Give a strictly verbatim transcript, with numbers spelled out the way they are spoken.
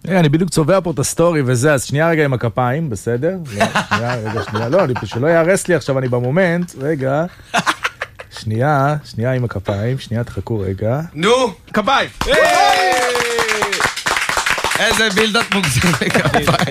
אני בדיוק צובע פה את הסטורי וזה, אז שנייה רגע עם הכפיים, בסדר? שנייה, רגע, שנייה, לא, שלא יערס לי עכשיו, אני במומנט, רגע. שנייה, שנייה עם הכפיים, שנייה, תחכו רגע. נו, כפיים! איזה בילדת מוגזם לכפיים.